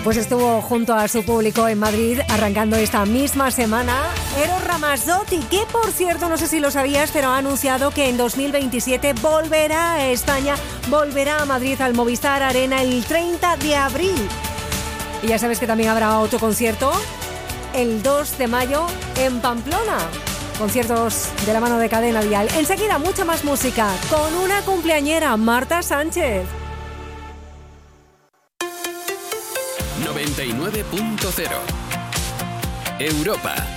Pues estuvo junto a su público en Madrid arrancando esta misma semana Eros Ramazzotti, que por cierto, no sé si lo sabías, pero ha anunciado que en 2027 volverá a España, volverá a Madrid al Movistar Arena el 30 de abril. Y ya sabes que también habrá otro concierto el 2 de mayo en Pamplona. Conciertos de la mano de Cadena Dial. Enseguida mucha más música con una cumpleañera, Marta Sánchez. 99.0 Europa.